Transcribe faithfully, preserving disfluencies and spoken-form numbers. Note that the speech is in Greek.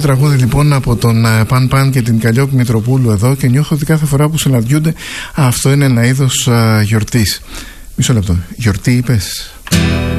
τραγούδι λοιπόν από τον Παν Παν και την Καλλιόπη Μητροπούλου εδώ, και νιώθω ότι κάθε φορά που συναντιούνται αυτό είναι ένα είδος γιορτής. Μισό λεπτό. Γιορτή είπες?